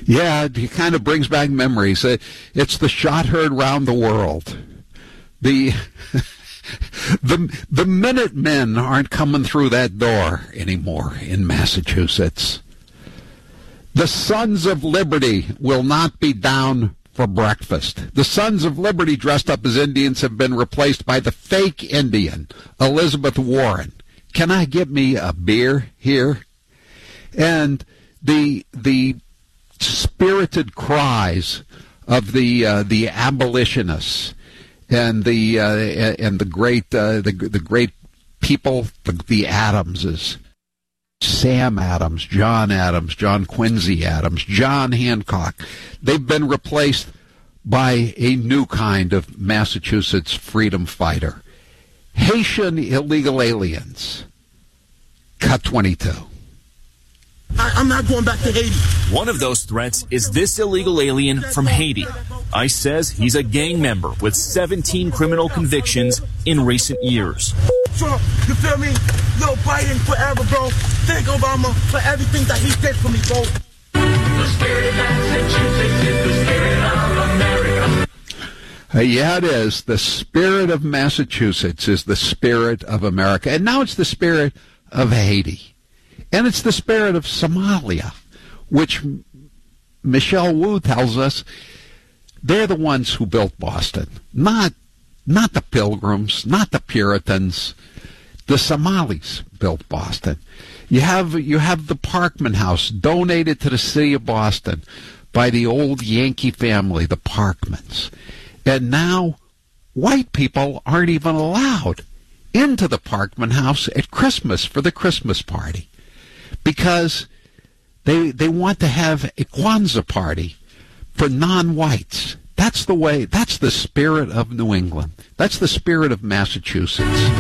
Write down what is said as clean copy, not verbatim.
Yeah, it kind of brings back memories. It's the shot heard round the world. The Minutemen aren't coming through that door anymore in Massachusetts. The Sons of Liberty will not be down for breakfast. The Sons of Liberty dressed up as Indians have been replaced by the fake Indian, Elizabeth Warren. Can I get me a beer here? And the spirited cries of the abolitionists and the great people, the Adamses, Sam Adams, John Quincy Adams, John Hancock. They've been replaced by a new kind of Massachusetts freedom fighter. Haitian illegal aliens. Cut 22. I'm not going back to Haiti. One of those threats is this illegal alien from Haiti. ICE says he's a gang member with 17 criminal convictions in recent years. Trump, you feel me? Yo, Biden forever, bro. Thank Obama for everything that he did for me, bro. The spirit of Massachusetts is the spirit of America. Yeah, it is. The spirit of Massachusetts is the spirit of America. And now it's the spirit of Haiti. And it's the spirit of Somalia, which Michelle Wu tells us they're the ones who built Boston. Not the Pilgrims, not the Puritans. The Somalis built Boston. You have the Parkman House donated to the city of Boston by the old Yankee family, the Parkmans. And now white people aren't even allowed into the Parkman House at Christmas for the Christmas party because they want to have a Kwanzaa party for non-whites. That's the spirit of New England. That's the spirit of Massachusetts.